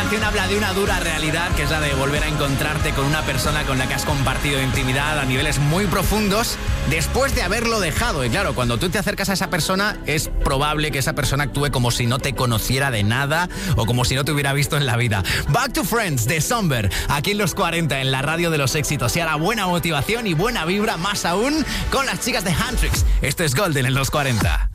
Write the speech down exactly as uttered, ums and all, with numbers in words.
canción habla de una dura realidad, que es la de volver a encontrarte con una persona con la que has compartido intimidad a niveles muy profundos después de haberlo dejado. Y claro, cuando tú te acercas a esa persona, es probable que esa persona actúe como si no te conociera de nada o como si no te hubiera visto en la vida. Back to Friends de Somber, aquí en los cuarenta, en la radio de los éxitos. Y ahora buena motivación y buena vibra, más aún con las chicas de Handtrix. Esto es Golden en los cuarenta.